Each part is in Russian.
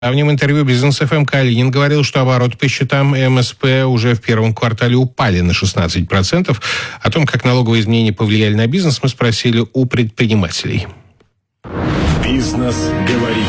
В давнем интервью «Бизнес ФМ» Калинин говорил, что обороты по счетам МСП уже в первом квартале упали на 16%. О том, как налоговые изменения повлияли на бизнес, мы спросили у предпринимателей. «Бизнес говорит».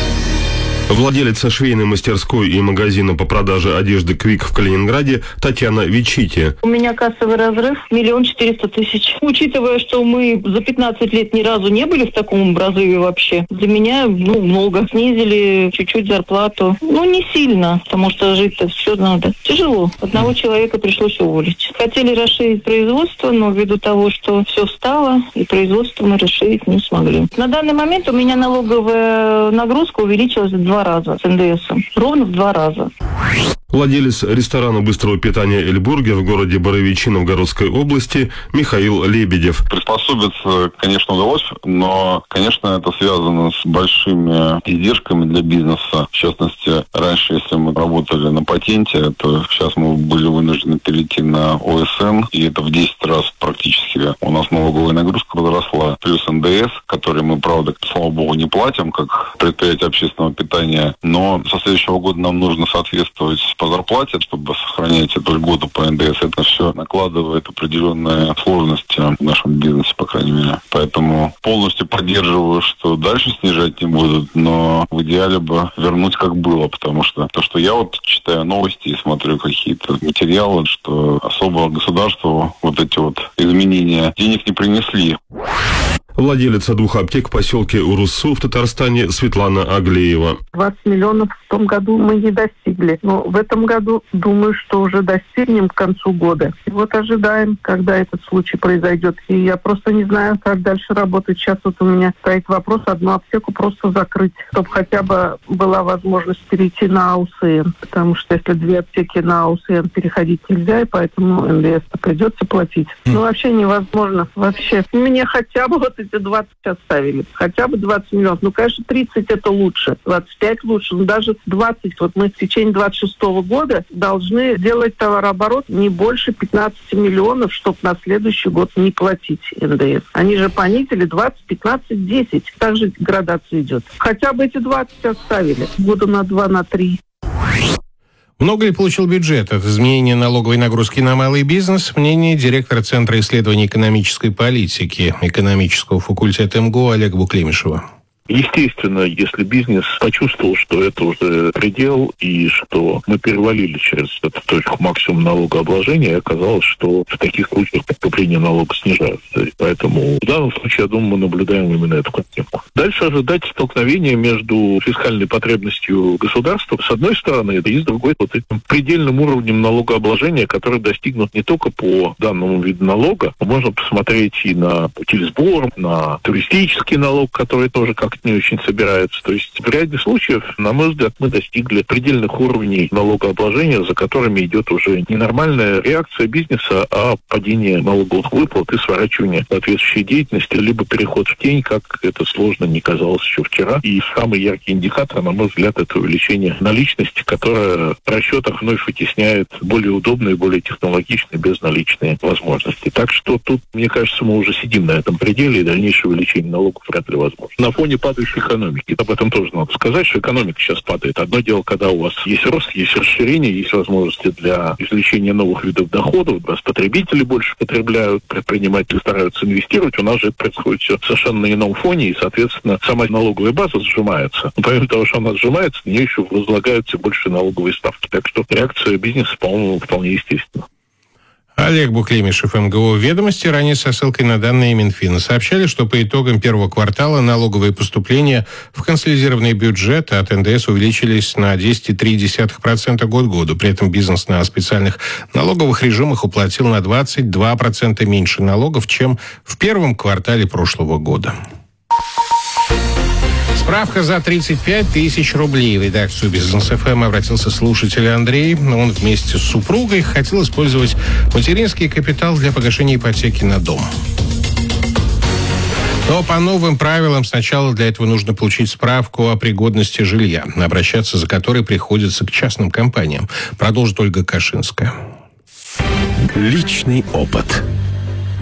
Владелица швейной мастерской и магазина по продаже одежды «Квик» в Калининграде Татьяна Вичити. У меня кассовый разрыв 1 400 000. Учитывая, что мы за 15 лет ни разу не были в таком разрыве вообще, для меня, много. Снизили чуть-чуть зарплату. Не сильно, потому что жить-то все надо. Тяжело. Одного человека пришлось уволить. Хотели расширить производство, но ввиду того, что все встало, и производство мы расширить не смогли. На данный момент у меня налоговая нагрузка увеличилась в 2 раза с НДСом. Ровно в 2 раза. Владелец ресторана быстрого питания «Эльбургер» в городе Боровичи Новгородской области Михаил Лебедев. Приспособиться, конечно, удалось, но, конечно, это связано с большими издержками для бизнеса. В частности, раньше, если мы работали на патенте, то сейчас мы были вынуждены перейти на ОСН, и это в 10 раз практически у нас налоговая нагрузка возросла. Плюс НДС, который мы, правда, слава богу, не платим, как предприятие общественного питания, но со следующего года нам нужно соответствовать по зарплате, чтобы сохранять эту льготу по НДС. Это все накладывает определенные сложности в нашем бизнесе, по крайней мере. Поэтому полностью поддерживаю, что дальше снижать не будут, но в идеале бы вернуть как было, потому что то, что я читаю новости и смотрю какие-то материалы, что особо государству эти изменения денег не принесли. Владелица 2 аптек в поселке Уруссу в Татарстане Светлана Аглеева. 20 миллионов в том году мы не достигли. Но в этом году, думаю, что уже достигнем к концу года. И ожидаем, когда этот случай произойдет. И я просто не знаю, как дальше работать. Сейчас у меня стоит вопрос одну аптеку просто закрыть, чтобы хотя бы была возможность перейти на АУСН. Потому что если 2 аптеки на АУСН переходить нельзя, и поэтому НДС придется платить. Вообще невозможно. Вообще. Мне хотя бы эти 20 оставили. Хотя бы 20 миллионов. Конечно, 30 это лучше. 25 лучше. Но даже 20. Мы в течение 26 года должны делать товарооборот не больше 15 миллионов, чтобы на следующий год не платить НДС. Они же понизили 20, 15, 10. Также градация идет. Хотя бы эти 20 оставили. Года на 2, на 3. Много ли получил бюджет от изменения налоговой нагрузки на малый бизнес? Мнение директора Центра исследований экономической политики экономического факультета МГУ Олега Буклемишева. Естественно, если бизнес почувствовал, что это уже предел и что мы перевалили через эту точку максимум налогообложения, и оказалось, что в таких случаях поступления налога снижаются. Поэтому в данном случае, я думаю, мы наблюдаем именно эту картинку. Дальше ожидать столкновения между фискальной потребностью государства, с одной стороны, и с другой этим предельным уровнем налогообложения, который достигнут не только по данному виду налога, можно посмотреть и на утильсбор, на туристический налог, который тоже как не очень собирается. То есть в ряде случаев, на мой взгляд, мы достигли предельных уровней налогообложения, за которыми идет уже не нормальная реакция бизнеса, а падение налоговых выплат и сворачивание соответствующей деятельности, либо переход в тень, как это сложно не казалось еще вчера. И самый яркий индикатор, на мой взгляд, это увеличение наличности, которое в расчетах вновь вытесняет более удобные, более технологичные, безналичные возможности. Так что тут, мне кажется, мы уже сидим на этом пределе, и дальнейшее увеличение налогов вряд ли возможно. На фоне падающей экономики. Об этом тоже надо сказать, что экономика сейчас падает. Одно дело, когда у вас есть рост, есть расширение, есть возможности для извлечения новых видов доходов, у вас потребители больше потребляют, предприниматели стараются инвестировать, у нас же это происходит все совершенно на ином фоне, и, соответственно, сама налоговая база сжимается. Но помимо того, что она сжимается, на нее еще возлагаются больше налоговые ставки. Так что реакция бизнеса, по-моему, вполне естественна. Олег Буклемишев, МГУ «Ведомости», ранее со ссылкой на данные Минфина, сообщали, что по итогам первого квартала налоговые поступления в консолидированный бюджет от НДС увеличились на 10,3% год к году. При этом бизнес на специальных налоговых режимах уплатил на 22% меньше налогов, чем в первом квартале прошлого года. Справка за 35 тысяч рублей. В редакцию «Бизнес ФМ» обратился слушатель Андрей. Он вместе с супругой хотел использовать материнский капитал для погашения ипотеки на дом. Но по новым правилам сначала для этого нужно получить справку о пригодности жилья, обращаться за которой приходится к частным компаниям. Продолжит Ольга Кашинская. Личный опыт.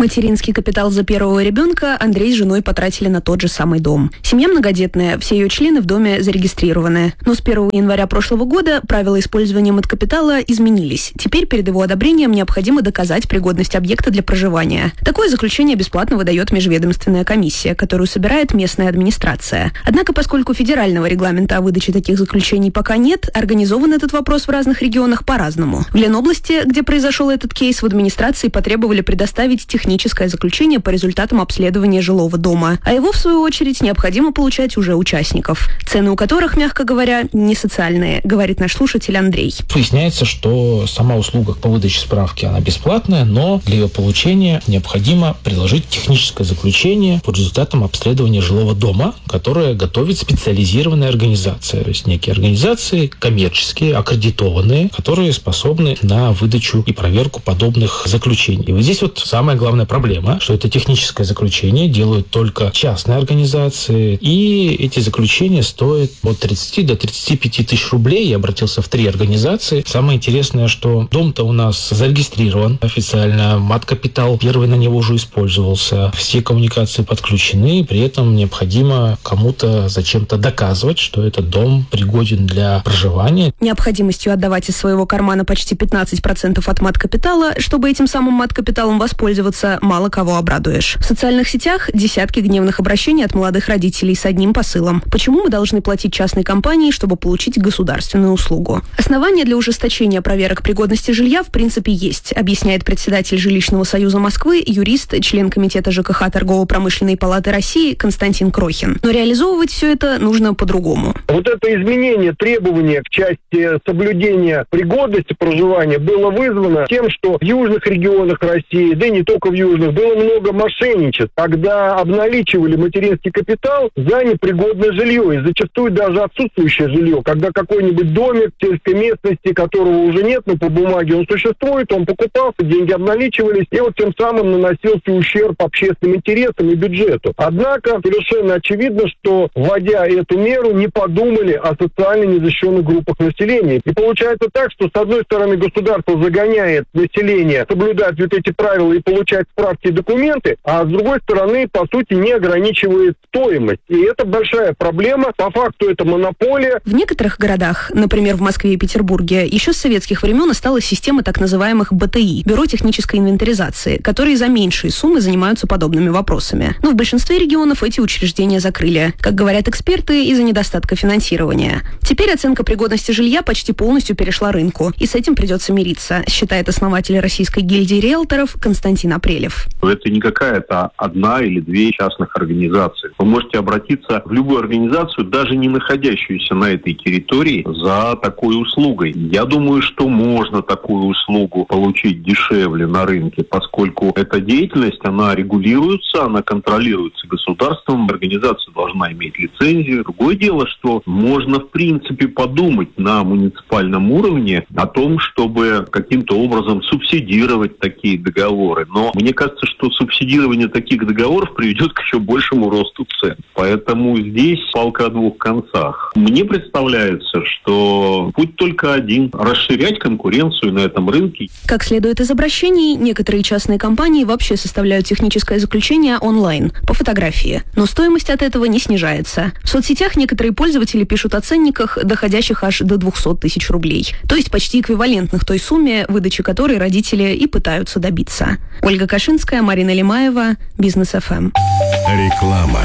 Материнский капитал за первого ребенка Андрей с женой потратили на тот же самый дом. Семья многодетная, все ее члены в доме зарегистрированы. Но с 1 января прошлого года правила использования маткапитала изменились. Теперь перед его одобрением необходимо доказать пригодность объекта для проживания. Такое заключение бесплатно выдает межведомственная комиссия, которую собирает местная администрация. Однако, поскольку федерального регламента о выдаче таких заключений пока нет, организован этот вопрос в разных регионах по-разному. В Ленобласти, где произошел этот кейс, в администрации потребовали предоставить техническое заключение по результатам обследования жилого дома, а его, в свою очередь, необходимо получать уже участников, цены у которых, мягко говоря, не социальные, говорит наш слушатель Андрей. Выясняется, что сама услуга по выдаче справки, она бесплатная, но для ее получения необходимо приложить техническое заключение по результатам обследования жилого дома, которое готовит специализированная организация, то есть некие организации коммерческие, аккредитованные, которые способны на выдачу и проверку подобных заключений. И вот здесь вот самая главная проблема, что это техническое заключение делают только частные организации, и эти заключения стоят от 30 до 35 тысяч рублей. Я обратился в 3 организации. Самое интересное, что дом-то у нас зарегистрирован официально, маткапитал первый на него уже использовался, все коммуникации подключены, при этом необходимо кому-то зачем-то доказывать, что этот дом пригоден для проживания. Необходимостью отдавать из своего кармана почти 15% от маткапитала, чтобы этим самым маткапиталом воспользоваться, мало кого обрадуешь. В социальных сетях десятки гневных обращений от молодых родителей с одним посылом. Почему мы должны платить частной компании, чтобы получить государственную услугу? Основания для ужесточения проверок пригодности жилья в принципе есть, объясняет председатель Жилищного союза Москвы, юрист, член комитета ЖКХ Торгово-промышленной палаты России Константин Крохин. Но реализовывать все это нужно по-другому. Вот это изменение требования в части соблюдения пригодности проживания было вызвано тем, что в южных регионах России, да и не только в южных, было много мошенничеств, когда обналичивали материнский капитал за непригодное жилье, и зачастую даже отсутствующее жилье, когда какой-нибудь домик в сельской местности, которого уже нет, но по бумаге он существует, он покупался, деньги обналичивались, и вот тем самым наносился ущерб общественным интересам и бюджету. Однако совершенно очевидно, что, вводя эту меру, не подумали о социально незащищенных группах населения. И получается так, что с одной стороны государство загоняет население соблюдать вот эти правила и получать справки и документы, а с другой стороны, по сути, не ограничивает стоимость. И это большая проблема. По факту это монополия. В некоторых городах, например, в Москве и Петербурге, еще с советских времен осталась система так называемых БТИ – Бюро технической инвентаризации, которые за меньшие суммы занимаются подобными вопросами. Но в большинстве регионов эти учреждения закрыли. Как говорят эксперты, из-за недостатка финансирования. Теперь оценка пригодности жилья почти полностью перешла рынку, и с этим придется мириться, считает основатель Российской гильдии риэлторов Константин Апрелев. Это не какая-то одна или две частных организации. Вы можете обратиться в любую организацию, даже не находящуюся на этой территории, за такой услугой. Я думаю, что можно такую услугу получить дешевле на рынке, поскольку эта деятельность, она регулируется, она контролируется государством, организация должна иметь лицензию. Другое дело, что можно в принципе подумать на муниципальном уровне о том, чтобы каким-то образом субсидировать такие договоры. Но мне кажется, что субсидирование таких договоров приведет к еще большему росту цен. Поэтому здесь палка о двух концах. Мне представляется, что путь только один – расширять конкуренцию на этом рынке. Как следует из обращений, некоторые частные компании вообще составляют техническое заключение онлайн, по фотографии. Но стоимость от этого не снижается. В соцсетях некоторые пользователи пишут о ценниках, доходящих аж до 200 тысяч рублей. То есть почти эквивалентных той сумме, выдачи которой родители и пытаются добиться. Ольга Кашинская, Марина Лимаева, Бизнес ФМ. Реклама.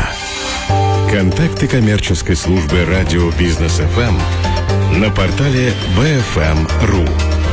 Контакты коммерческой службы радио Бизнес ФМ на портале bfm.ru.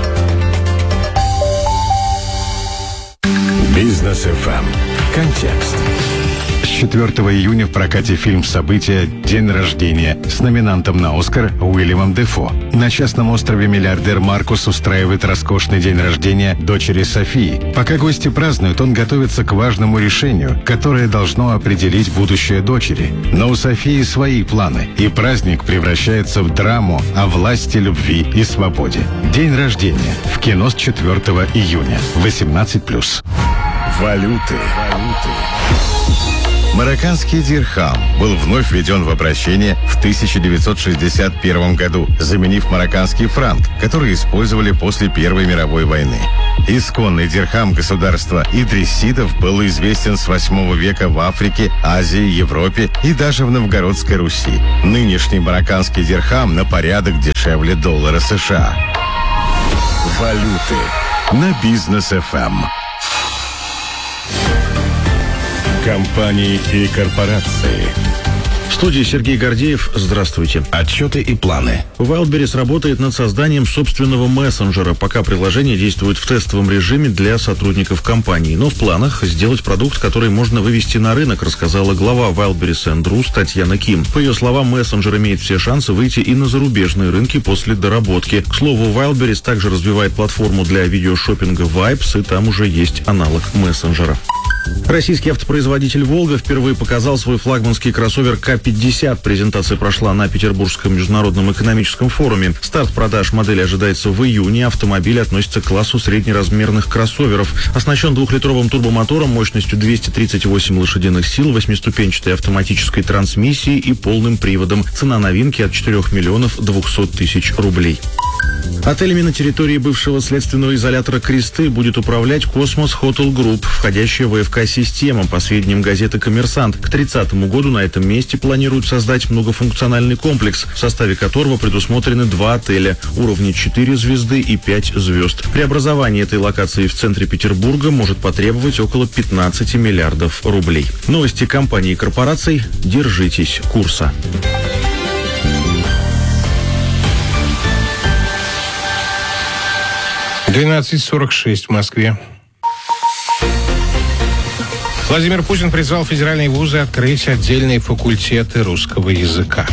Бизнес ФМ. Контекст. С 4 июня в прокате фильм «События. День рождения» с номинантом на «Оскар» Уильямом Дефо. На частном острове миллиардер Маркус устраивает роскошный день рождения дочери Софии. Пока гости празднуют, он готовится к важному решению, которое должно определить будущее дочери. Но у Софии свои планы, и праздник превращается в драму о власти, любви и свободе. День рождения. В кино с 4 июня. 18+. Валюты. Марокканский дирхам был вновь введен в обращение в 1961 году, заменив марокканский франк, который использовали после Первой мировой войны. Исконный дирхам государства идрисидов был известен с 8 века в Африке, Азии, Европе и даже в Новгородской Руси. Нынешний марокканский дирхам на порядок дешевле доллара США. Валюты на Бизнес-ФМ. Компании и корпорации. В студии Сергей Гордеев. Здравствуйте. Отчеты и планы. Wildberries работает над созданием собственного мессенджера, пока приложение действует в тестовом режиме для сотрудников компании. Но в планах сделать продукт, который можно вывести на рынок, рассказала глава Wildberries & Roos Татьяна Ким. По ее словам, мессенджер имеет все шансы выйти и на зарубежные рынки после доработки. К слову, Wildberries также развивает платформу для видеошоппинга Vibes, и там уже есть аналог мессенджера. Российский автопроизводитель «Волга» впервые показал свой флагманский кроссовер К-50. Презентация прошла на Петербургском международном экономическом форуме. Старт продаж модели ожидается в июне. Автомобиль относится к классу среднеразмерных кроссоверов. Оснащен 2-литровым турбомотором мощностью 238 лошадиных сил, 8-ступенчатой автоматической трансмиссией и полным приводом. Цена новинки от 4 миллионов 200 тысяч рублей. Отелями на территории бывшего следственного изолятора «Кресты» будет управлять «Космос Хотел Групп», входящая в АФК-система, по сведениям газеты «Коммерсант». К 30 году на этом месте планируют создать многофункциональный комплекс, в составе которого предусмотрены 2 отеля, уровни 4 звезды и 5 звезд. Преобразование этой локации в центре Петербурга может потребовать около 15 миллиардов рублей. Новости компаний и корпораций. Держитесь курса. — 12:46 в Москве. Владимир Путин призвал федеральные вузы открыть отдельные факультеты русского языка.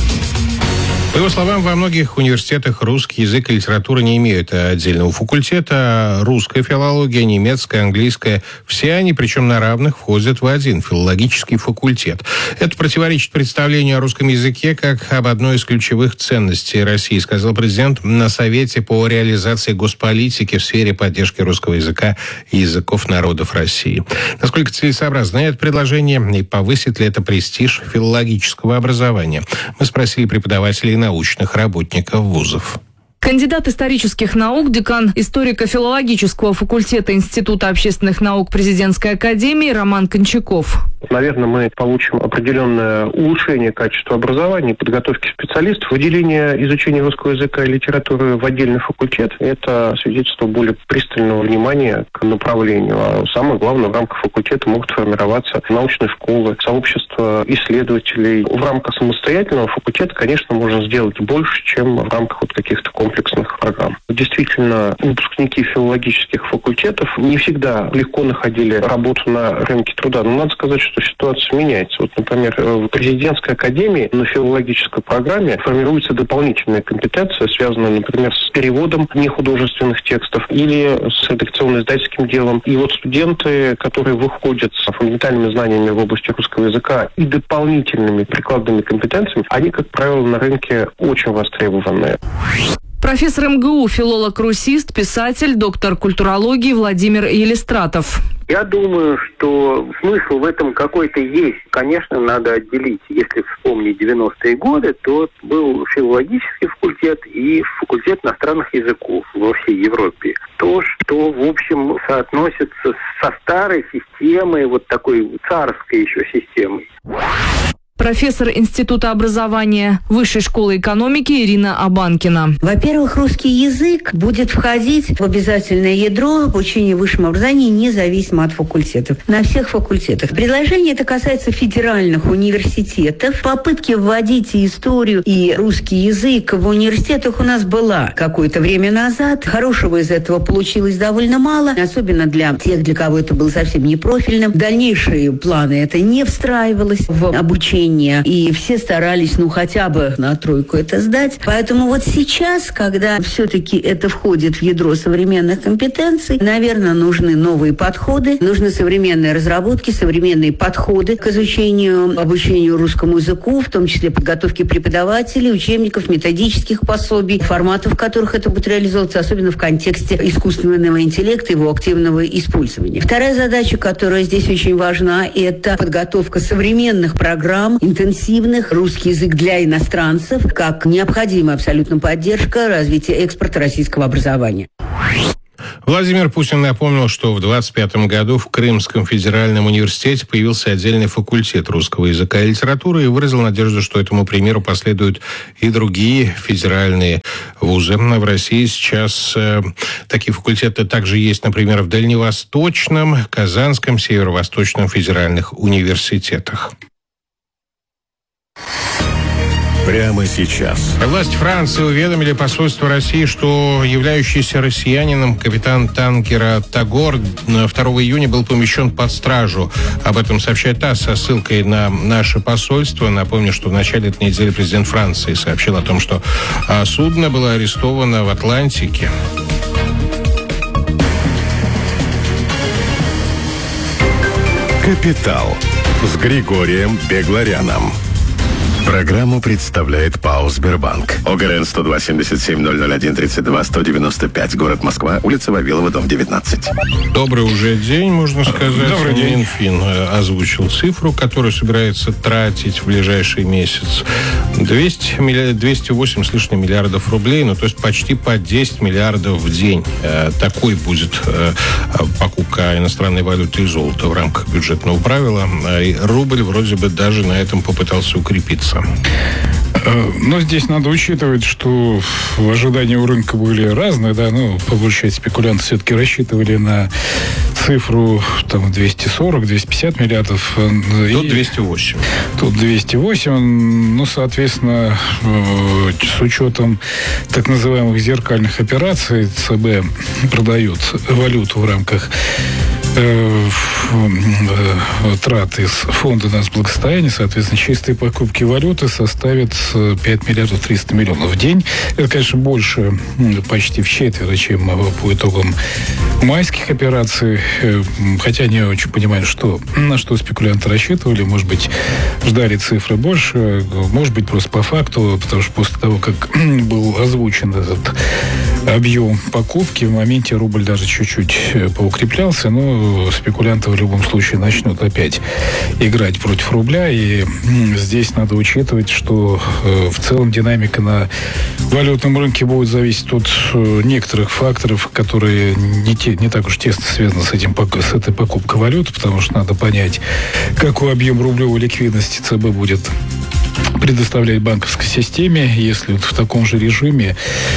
По его словам, во многих университетах русский язык и литература не имеют отдельного факультета. Русская филология, немецкая, английская – все они, причем на равных, входят в один филологический факультет. Это противоречит представлению о русском языке как об одной из ключевых ценностей России, сказал президент на Совете по реализации госполитики в сфере поддержки русского языка и языков народов России. Насколько целесообразно это предложение и повысит ли это престиж филологического образования? Мы спросили преподавателей и научных работников вузов. Кандидат исторических наук, декан историко-филологического факультета Института общественных наук Президентской академии Роман Кончаков. Наверное, мы получим определенное улучшение качества образования и подготовки специалистов. Выделение изучения русского языка и литературы в отдельный факультет – это свидетельство более пристального внимания к направлению. А самое главное, в рамках факультета могут формироваться научные школы, сообщества исследователей. В рамках самостоятельного факультета, конечно, можно сделать больше, чем в рамках вот каких-то комплексных программ. Действительно, выпускники филологических факультетов не всегда легко находили работу на рынке труда. Но надо сказать, что ситуация меняется. Вот, например, в Президентской академии на филологической программе формируется дополнительная компетенция, связанная, например, с переводом нехудожественных текстов или с редакционно-издательским делом. И вот студенты, которые выходят с фундаментальными знаниями в области русского языка и дополнительными прикладными компетенциями, они, как правило, на рынке очень востребованы. Профессор МГУ, филолог-русист, писатель, доктор культурологии Владимир Елистратов. Я думаю, что смысл в этом какой-то есть. Конечно, надо отделить. Если вспомнить 90-е годы, то был филологический факультет и факультет иностранных языков во всей Европе. То, что, в общем, соотносится со старой системой, вот такой царской еще системой. Профессор Института образования Высшей школы экономики Ирина Абанкина. Во-первых, русский язык будет входить в обязательное ядро обучения в высшем образовании независимо от факультетов. На всех факультетах. Предложение это касается федеральных университетов. Попытки вводить историю и русский язык в университетах у нас была какое-то время назад. Хорошего из этого получилось довольно мало, особенно для тех, для кого это было совсем не профильным. В дальнейшие планы это не встраивалось в обучение. обучения, и все старались, хотя бы на тройку это сдать. Поэтому вот сейчас, когда все-таки это входит в ядро современных компетенций, наверное, нужны новые подходы, нужны современные разработки, современные подходы к изучению, обучению русскому языку, в том числе подготовке преподавателей, учебников, методических пособий, форматов, в которых это будет реализовываться, особенно в контексте искусственного интеллекта и его активного использования. Вторая задача, которая здесь очень важна, это подготовка современных программ, интенсивных, русский язык для иностранцев, как необходимая абсолютно поддержка развития экспорта российского образования. Владимир Путин напомнил, что в 2025 году в Крымском федеральном университете появился отдельный факультет русского языка и литературы и выразил надежду, что этому примеру последуют и другие федеральные вузы. В России сейчас такие факультеты также есть, например, в Дальневосточном, Казанском, Северо-Восточном федеральных университетах. Прямо сейчас. Власти Франции уведомили посольство России, что являющийся россиянином капитан танкера «Тагор» 2 июня был помещен под стражу. Об этом сообщает ТАСС со ссылкой на наше посольство. Напомню, что в начале этой недели президент Франции сообщил о том, что судно было арестовано в Атлантике. «Капитал» с Григорием Бегларяном. Программу представляет ПАО «Сбербанк». ОГРН 102-77-001-32-195, город Москва, улица Вавилова, дом 19. Добрый уже день, можно сказать. Добрый день. Минфин озвучил цифру, которую собирается тратить в ближайший месяц. 208 с лишним миллиардов рублей, то есть почти по 10 миллиардов в день. Такой будет покупка иностранной валюты и золота в рамках бюджетного правила. И рубль вроде бы даже на этом попытался укрепиться. Но здесь надо учитывать, что ожидания у рынка были разные, по большей части спекулянты все-таки рассчитывали на цифру 240-250 миллиардов. Тут 208. Тут 208, соответственно, с учетом так называемых зеркальных операций ЦБ продает валюту в рамках трат из фонда нацблагосостояния, соответственно, чистые покупки валюты составят 5 миллиардов 300 миллионов в день. Это, конечно, больше почти в четверо, чем по итогам майских операций. Хотя не очень понимаю, на что спекулянты рассчитывали. Может быть, ждали цифры больше. Может быть, просто по факту, потому что после того, как был озвучен этот объем покупки, в моменте рубль даже чуть-чуть поукреплялся, но спекулянты в любом случае начнут опять играть против рубля, и здесь надо учитывать, что в целом динамика на валютном рынке будет зависеть от некоторых факторов, которые не так уж тесно связаны с этой покупкой валюты, потому что надо понять, какой объем рублевой ликвидности ЦБ будет предоставлять банковской системе, если в таком же режиме,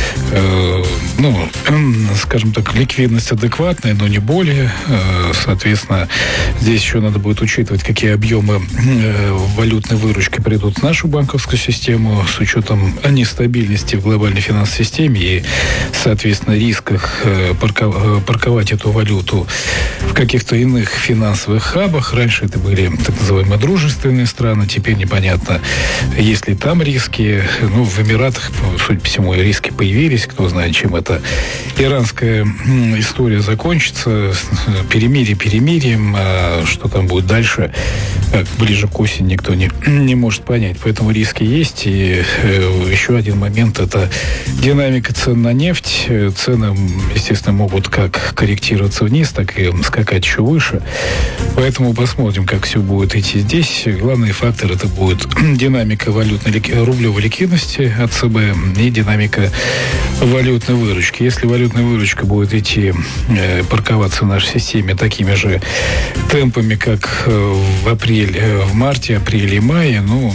скажем так, ликвидность адекватная, но не более. Соответственно, здесь еще надо будет учитывать, какие объемы валютной выручки придут в нашу банковскую систему с учетом нестабильности в глобальной финансовой системе и, соответственно, рисках парковать эту валюту в каких-то иных финансовых хабах. Раньше это были так называемые дружественные страны, теперь непонятно, есть ли там риски. В Эмиратах, судя по всему, риски появились. Кто знает, чем эта иранская история закончится. Перемирием. А что там будет дальше, ближе к осени, никто не может понять. Поэтому риски есть. И еще один момент – это динамика цен на нефть. Цены, естественно, могут как корректироваться вниз, так и скакать еще выше. Поэтому посмотрим, как все будет идти здесь. Главный фактор – это будет динамика рублевой ликвидности от ЦБ и динамика валютной выручки. Если валютная выручка будет идти, парковаться в нашей системе такими же темпами, как в марте, апреле и мае,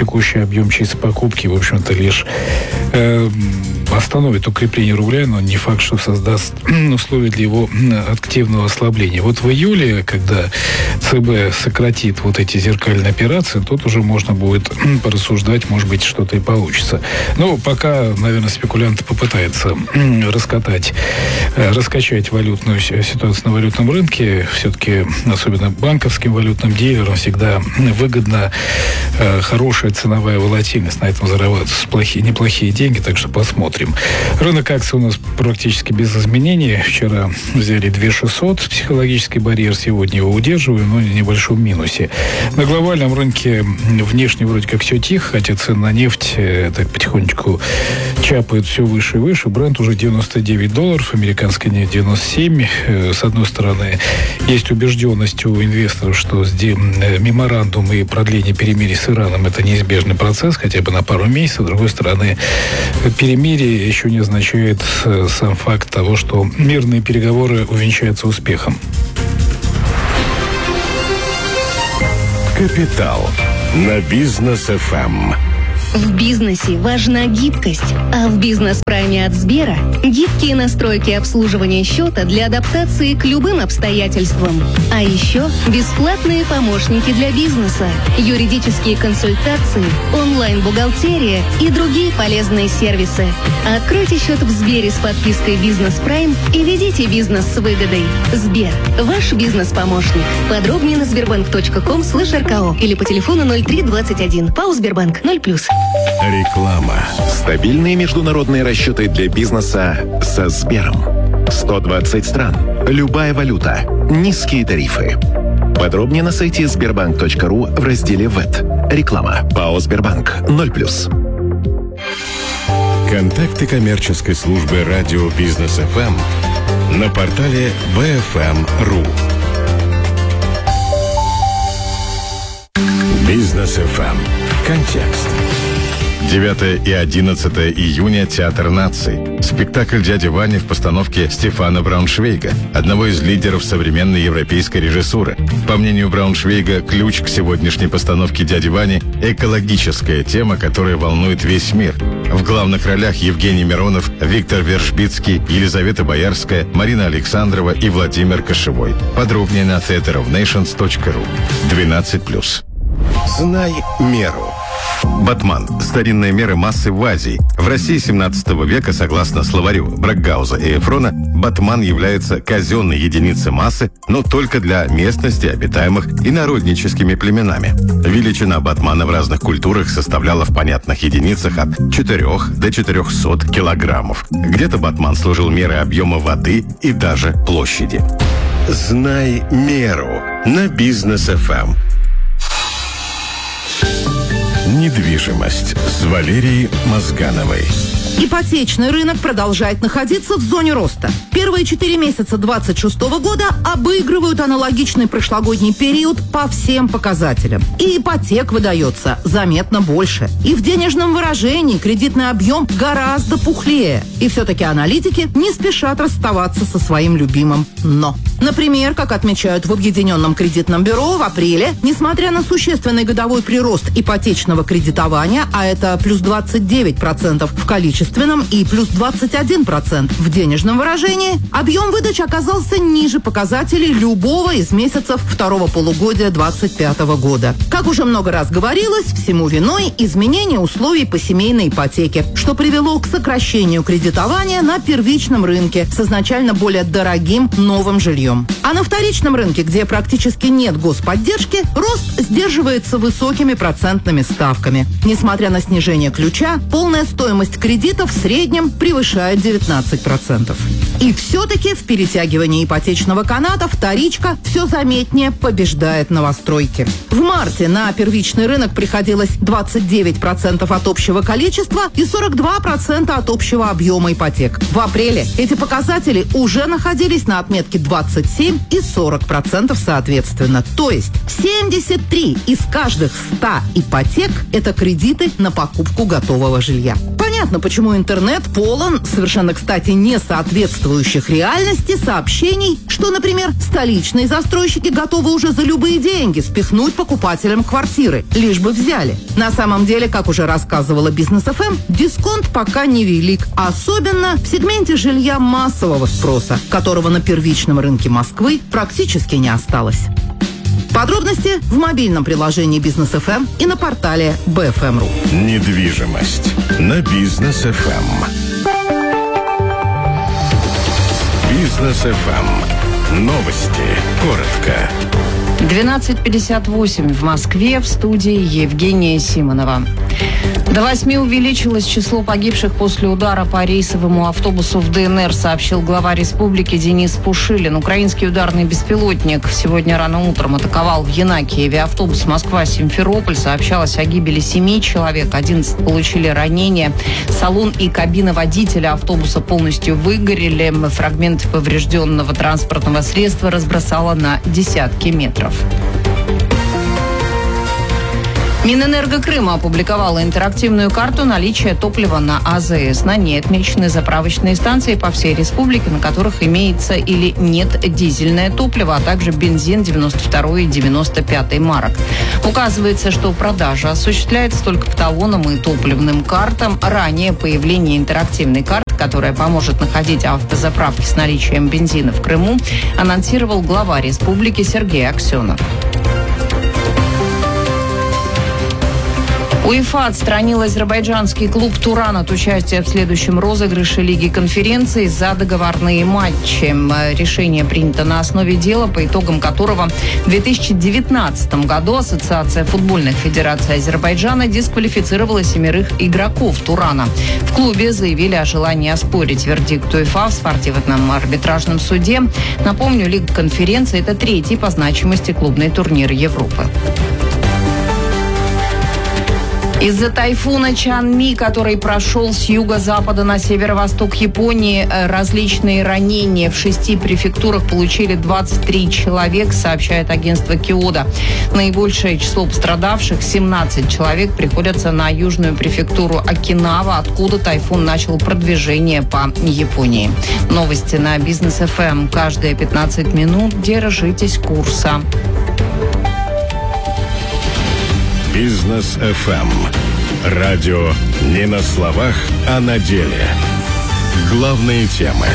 текущий объем чистой покупки, в общем-то, лишь остановит укрепление рубля, но не факт, что создаст условия для его активного ослабления. Вот в июле, когда ЦБ сократит вот эти зеркальные операции, тут уже можно будет порассуждать, может быть, что-то и получится. Но пока, наверное, спекулянты попытаются раскачать валютную ситуацию на валютном рынке. Все-таки, особенно банковским валютным дилерам, всегда выгодна хорошая ценовая волатильность. На этом зарабатываются неплохие деньги, так что посмотрим. Рынок акций у нас практически без изменений. Вчера взяли 2600, психологический барьер, сегодня его удерживаем, но в небольшом минусе. На глобальном рынке внешне вроде как все тихо, хотя цены на нефть так потихонечку чапают все выше и выше. Брент уже $99, американская нефть 97. С одной стороны, есть убежденность у инвесторов, что меморандум и продление перемирия с Ираном — это неизбежный процесс, хотя бы на пару месяцев. С другой стороны, перемирие еще не означает сам факт того, что мирные переговоры увенчаются успехом. Капитал на Бизнес ФМ. В бизнесе важна гибкость, а в бизнес-прайме от Сбера гибкие настройки обслуживания счета для адаптации к любым обстоятельствам. А еще бесплатные помощники для бизнеса, юридические консультации, онлайн-бухгалтерия и другие полезные сервисы. Откройте счет в Сбере с подпиской «Бизнес Прайм» и ведите бизнес с выгодой. Сбер – ваш бизнес-помощник. Подробнее на sberbank.com/rko или по телефону 0321. ПАО «Сбербанк» 0+. Реклама. Стабильные международные расчеты для бизнеса со Сбером. 120 стран. Любая валюта. Низкие тарифы. Подробнее на сайте sberbank.ru в разделе ВЭТ. Реклама. ПАО «Сбербанк» 0+. Контакты коммерческой службы радио Бизнес ФМ на портале bfm.ru. Бизнес ФМ. Контекст. 9 и 11 июня Театр наций. Спектакль «Дядя Ваня» в постановке Стефана Брауншвейга, одного из лидеров современной европейской режиссуры. По мнению Брауншвейга, ключ к сегодняшней постановке «Дяди Вани» – экологическая тема, которая волнует весь мир. В главных ролях Евгений Миронов, Виктор Вершбицкий, Елизавета Боярская, Марина Александрова и Владимир Кошевой. Подробнее на theaterofnations.ru. 12+. Знай меру. Батман – старинные меры массы в Азии. В России 17 века, согласно словарю Брагауза и Эфрона, батман является казенной единицей массы, но только для местностей, обитаемых инородническими племенами. Величина батмана в разных культурах составляла в понятных единицах от 4 до 400 килограммов. Где-то батман служил мерой объема воды и даже площади. Знай меру на Бизнес ФМ. Недвижимость с Валерией Мозгановой. Ипотечный рынок продолжает находиться в зоне роста. Первые 4 месяца 2026 года обыгрывают аналогичный прошлогодний период по всем показателям. И ипотек выдается заметно больше. И в денежном выражении кредитный объем гораздо пухлее. И все-таки аналитики не спешат расставаться со своим любимым «но». Например, как отмечают в Объединенном кредитном бюро, в апреле, несмотря на существенный годовой прирост ипотечного кредитования, а это плюс 29% в количественном и плюс 21% в денежном выражении, объем выдач оказался ниже показателей любого из месяцев второго полугодия 2025 года. Как уже много раз говорилось, всему виной изменение условий по семейной ипотеке, что привело к сокращению кредитования на первичном рынке с изначально более дорогим новым жильем. А на вторичном рынке, где практически нет господдержки, рост сдерживается высокими процентными ставками. Несмотря на снижение ключа, полная стоимость кредита в среднем превышает 19%. И все-таки в перетягивании ипотечного каната вторичка все заметнее побеждает новостройки. В марте на первичный рынок приходилось 29% от общего количества и 42% от общего объема ипотек. В апреле эти показатели уже находились на отметке 27 и 40% соответственно. То есть 73 из каждых 100 ипотек – это кредиты на покупку готового жилья. Понятно, почему интернет полон совершенно, кстати, не соответствующих соответствующих реальности сообщений, что, например, столичные застройщики готовы уже за любые деньги спихнуть покупателям квартиры, лишь бы взяли. На самом деле, как уже рассказывала Бизнес ФМ, дисконт пока невелик, особенно в сегменте жилья массового спроса, которого на первичном рынке Москвы практически не осталось. Подробности в мобильном приложении Бизнес ФМ и на портале BFM.ru. Недвижимость на Бизнес ФМ. Бизнес ФМ. Новости. Коротко. 12:58 в Москве, в студии Евгения Симонова. До 8 увеличилось число погибших после удара по рейсовому автобусу в ДНР, сообщил глава республики Денис Пушилин. Украинский ударный беспилотник сегодня рано утром атаковал в Янакиеве автобус Москва-Симферополь. Сообщалось о гибели 7 человек, 11 получили ранения. Салон и кабина водителя автобуса полностью выгорели. Фрагмент поврежденного транспортного средства разбросало на десятки метров. Минэнерго Крыма опубликовала интерактивную карту наличия топлива на АЗС. На ней отмечены заправочные станции по всей республике, на которых имеется или нет дизельное топливо, а также бензин 92 и 95 марок. Указывается, что продажа осуществляется только по талонам и топливным картам. Ранее появление интерактивной карты, которая поможет находить автозаправки с наличием бензина в Крыму, анонсировал глава республики Сергей Аксенов. УЕФА отстранил азербайджанский клуб «Туран» от участия в следующем розыгрыше Лиги конференций за договорные матчи. Решение принято на основе дела, по итогам которого в 2019 году Ассоциация футбольных федераций Азербайджана дисквалифицировала 7 игроков «Турана». В клубе заявили о желании оспорить вердикт УЕФА в спортивном арбитражном суде. Напомню, Лига конференций – это 3-й по значимости клубный турнир Европы. Из-за тайфуна Чанми, который прошел с юго-запада на северо-восток Японии, различные ранения в 6 префектурах получили 23 человека, сообщает агентство Киода. Наибольшее число пострадавших, 17 человек, приходятся на южную префектуру Окинава, откуда тайфун начал продвижение по Японии. Новости на Бизнес ФМ. Каждые 15 минут держитесь курса. Бизнес ФМ. Радио не на словах, а на деле. Главные темы.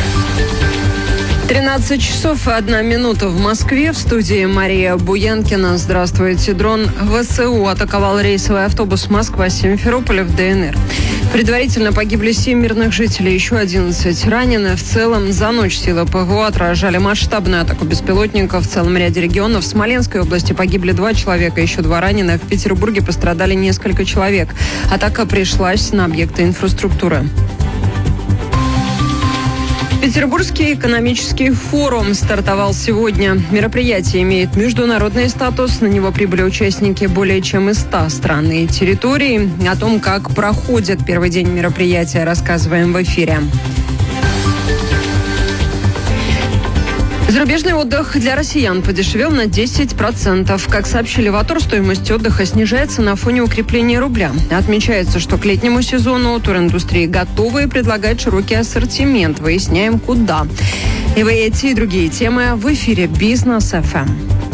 13 часов и 1 минута в Москве. В студии Мария Буянкина. Здравствуйте. Дрон ВСУ атаковал рейсовый автобус Москва-Симферополь в ДНР. Предварительно погибли 7 мирных жителей, еще 11 ранены. В целом, за ночь силы ПВО отражали масштабную атаку беспилотников в целом ряде регионов. В Смоленской области погибли 2 человека, еще 2 ранены. В Петербурге пострадали несколько человек. Атака пришлась на объекты инфраструктуры. Петербургский экономический форум стартовал сегодня. Мероприятие имеет международный статус. На него прибыли участники более чем из 100 стран и территорий. О том, как проходит первый день мероприятия, рассказываем в эфире. Зарубежный отдых для россиян подешевел на 10%. Как сообщили в АТОР, стоимость отдыха снижается на фоне укрепления рубля. Отмечается, что к летнему сезону туриндустрии готовы и предлагают широкий ассортимент. Выясняем, куда. И вы эти и другие темы в эфире Бизнес ФМ.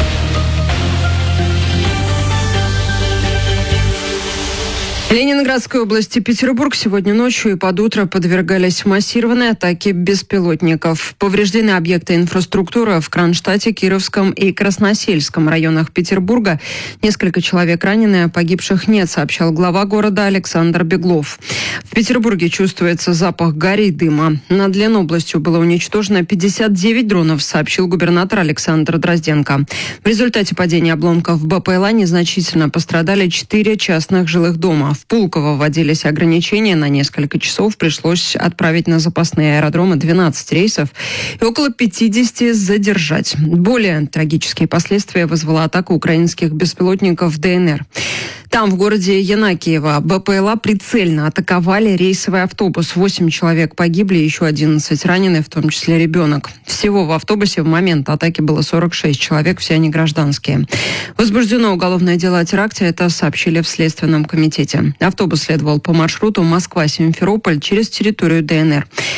Ленинградской области, Петербург сегодня ночью и под утро подвергались массированной атаке беспилотников. Повреждены объекты инфраструктуры в Кронштадте, Кировском и Красносельском районах Петербурга. Несколько человек ранены, погибших нет, сообщал глава города Александр Беглов. В Петербурге чувствуется запах гари и дыма. Над Ленобластью было уничтожено 59 дронов, сообщил губернатор Александр Дрозденко. В результате падения обломков в БПЛА незначительно пострадали 4 частных жилых дома. В Пулково вводились ограничения на несколько часов. Пришлось отправить на запасные аэродромы 12 рейсов и около 50 задержать. Более трагические последствия вызвала атака украинских беспилотников в ДНР. Там, в городе Янакиево, БПЛА прицельно атаковали рейсовый автобус. 8 человек погибли, еще 11 ранены, в том числе ребенок. Всего в автобусе в момент атаки было 46 человек, все они гражданские. Возбуждено уголовное дело о теракте, это сообщили в Следственном комитете. Автобус следовал по маршруту Москва-Симферополь через территорию ДНР.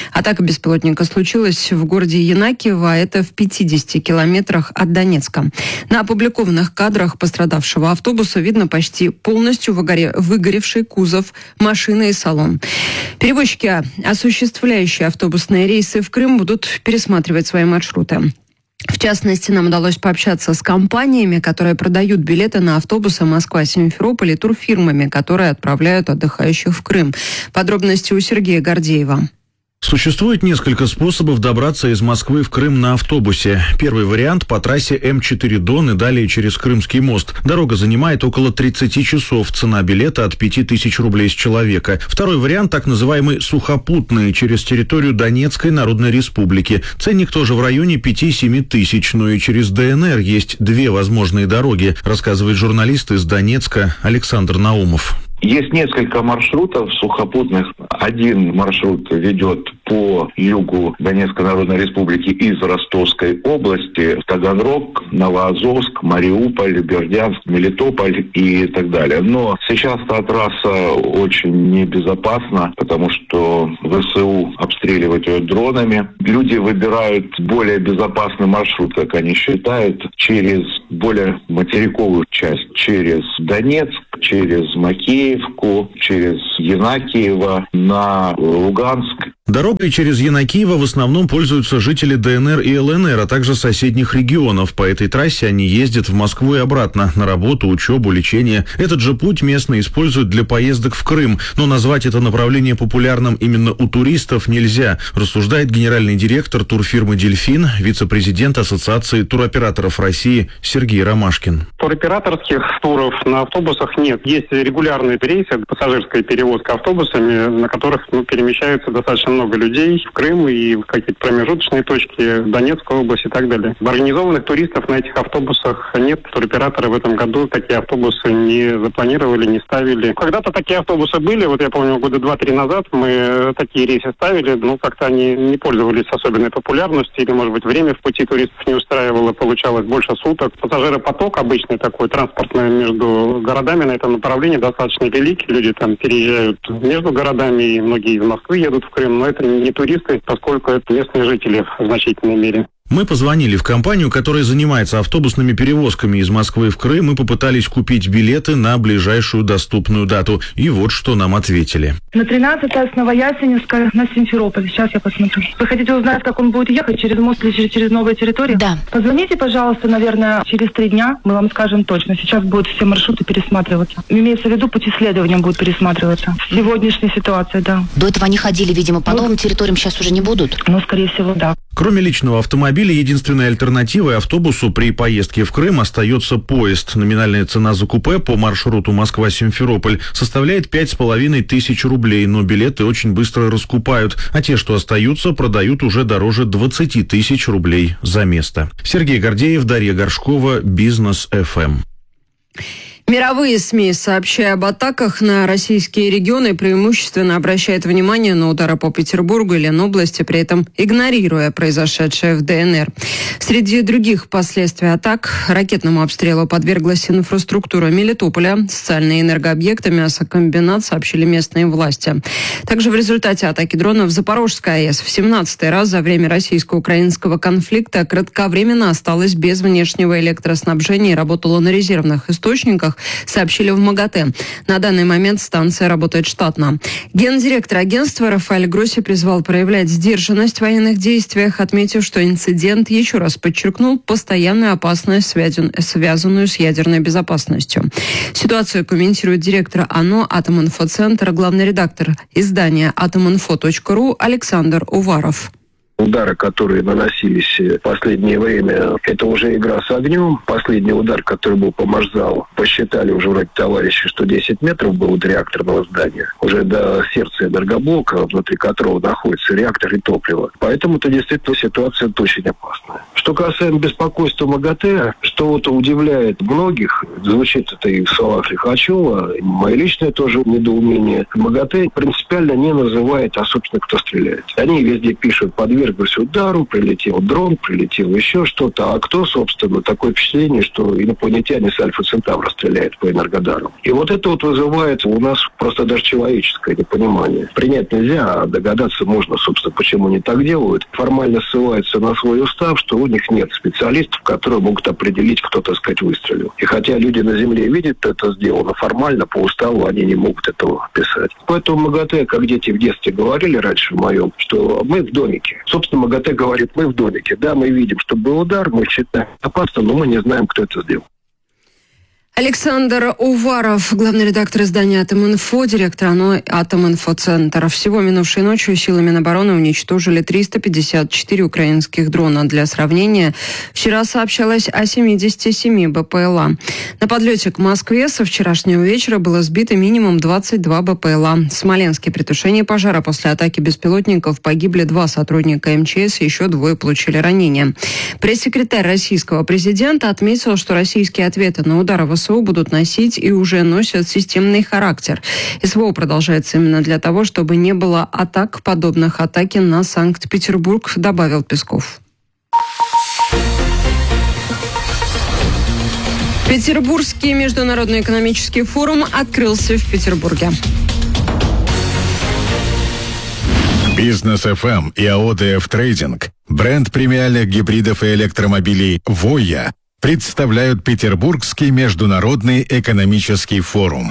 Атака беспилотника случилась в городе Янакиево, а это в 50 километрах от Донецка. На опубликованных кадрах пострадавшего автобуса видно почти полностью выгоревший кузов, машины и салон. Перевозчики, осуществляющие автобусные рейсы в Крым, будут пересматривать свои маршруты. В частности, нам удалось пообщаться с компаниями, которые продают билеты на автобусы Москва-Симферополь, и турфирмами, которые отправляют отдыхающих в Крым. Подробности у Сергея Гордеева. Существует несколько способов добраться из Москвы в Крым на автобусе. Первый вариант по трассе М4 Дон и далее через Крымский мост. Дорога занимает около 30 часов. Цена билета от 5000 рублей с человека. Второй вариант так называемый сухопутный через территорию Донецкой Народной Республики. Ценник тоже в районе 5-7 тысяч, но и через ДНР есть две возможные дороги, рассказывает журналист из Донецка Александр Наумов. Есть несколько маршрутов сухопутных. Один маршрут ведет по югу Донецкой Народной Республики из Ростовской области в Таганрог, Новоазовск, Мариуполь, Бердянск, Мелитополь и так далее. Но сейчас эта трасса очень небезопасна, потому что ВСУ обстреливают ее дронами. Люди выбирают более безопасный маршрут, как они считают, через более материковую часть, через Донецк, через Макеевку, через Янакиево на Луганск. Дорогой через Янакиево в основном пользуются жители ДНР и ЛНР, а также соседних регионов. По этой трассе они ездят в Москву и обратно, на работу, учебу, лечение. Этот же путь местные используют для поездок в Крым. Но назвать это направление популярным именно у туристов нельзя, рассуждает генеральный директор турфирмы «Дельфин», вице-президент Ассоциации туроператоров России Сергей Ромашкин. Туроператорских туров на автобусах нет. Есть регулярные рейсы, пассажирская перевозка автобусами, на которых перемещаются достаточно много людей в Крым и в какие-то промежуточные точки в Донецкой области и так далее. Организованных туристов на этих автобусах нет. Туроператоры в этом году такие автобусы не запланировали, не ставили. Когда-то такие автобусы были. Вот я помню, года 2-3 назад мы такие рейсы ставили, но как-то они не пользовались особенной популярностью, или, может быть, время в пути туристов не устраивало, получалось больше суток. Пассажиропоток обычный такой, транспортный между городами на этом направлении достаточно велик. Люди там переезжают между городами, и многие из Москвы едут в Крым, но это не туристы, поскольку это местные жители в значительной мере. Мы позвонили в компанию, которая занимается автобусными перевозками из Москвы в Крым, и попытались купить билеты на ближайшую доступную дату. И вот что нам ответили. На 13-е с Новоясеневска на Симферополь. Сейчас я посмотрю. Вы хотите узнать, как он будет ехать, через мост или через новые территории? Да. Позвоните, пожалуйста, наверное, через 3 дня. Мы вам скажем точно. Сейчас будут все маршруты пересматриваться. Имеется в виду, пути следования будут пересматриваться. В сегодняшней ситуации, да. До этого они ходили, видимо, по новым территориям, сейчас уже не будут? Ну, скорее всего, да. Кроме личного автомобиля, единственной альтернативой автобусу при поездке в Крым остается поезд. Номинальная цена за купе по маршруту Москва-Симферополь составляет 5500 рублей, но билеты очень быстро раскупают, а те, что остаются, продают уже дороже 20 тысяч рублей за место. Сергей Гордеев, Дарья Горшкова, Бизнес ФМ. Мировые СМИ, сообщая об атаках на российские регионы, преимущественно обращают внимание на удары по Петербургу и Ленобласти, при этом игнорируя произошедшее в ДНР. Среди других последствий атак ракетному обстрелу подверглась инфраструктура Мелитополя. Социальные энергообъекты, мясокомбинат, сообщили местные власти. Также в результате атаки дронов Запорожская АЭС в 17-й раз за время российско-украинского конфликта кратковременно осталась без внешнего электроснабжения и работала на резервных источниках, сообщили в МАГАТЭ. На данный момент станция работает штатно. Гендиректор агентства Рафаэль Гросси призвал проявлять сдержанность в военных действиях, отметив, что инцидент еще раз подчеркнул постоянную опасность, связанную с ядерной безопасностью. Ситуацию комментирует директор АНО «Атоминфоцентр», главный редактор издания atominfo.ru Александр Уваров. Удары, которые наносились в последнее время, это уже игра с огнем. Последний удар, который был по Машзалу, посчитали уже вроде товарищи, что 10 метров было до реакторного здания. Уже до сердца энергоблока, внутри которого находится реактор и топливо. Поэтому это действительно ситуация очень опасная. Что касаемо беспокойства МАГАТЭ, что вот удивляет многих, звучит это и в словах Лихачева, мое личное тоже недоумение. МАГАТЭ принципиально не называет, а собственно кто стреляет. Они везде пишут подвешенные подверглась удару, прилетел дрон, прилетел еще что-то. А кто, собственно, такое впечатление, что инопланетяне с Альфа Центавра стреляют по Энергодару. И вот это вот вызывает у нас просто даже человеческое непонимание. Принять нельзя, а догадаться можно, собственно, почему они так делают. Формально ссылаются на свой устав, что у них нет специалистов, которые могут определить, кто, так сказать, выстрелил. И хотя люди на Земле видят это сделано, формально по уставу они не могут этого писать. Поэтому МАГАТЭ, как дети в детстве говорили раньше в моем, что мы в домике. Собственно, МАГАТЭ говорит, мы в домике. Да, мы видим, что был удар, мы считаем опасно, но мы не знаем, кто это сделал. Александр Уваров, главный редактор издания «Атоминфо», директор «Атоминфо-центр». Всего минувшей ночью силами Минобороны уничтожили 354 украинских дрона. Для сравнения, вчера сообщалось о 77 БПЛА. На подлете к Москве со вчерашнего вечера было сбито минимум 22 БПЛА. В Смоленске при тушении пожара после атаки беспилотников погибли 2 сотрудника МЧС, еще 2 получили ранения. Пресс-секретарь российского президента отметил, что российские ответы на удары ВСУ будут носить и уже носят системный характер. СВО продолжается именно для того, чтобы не было атак, подобных атаке на Санкт-Петербург, добавил Песков. Петербургский международный экономический форум открылся в Петербурге. Бизнес FM и АОДФ Трейдинг, бренд премиальных гибридов и электромобилей «Воя», представляют Петербургский международный экономический форум.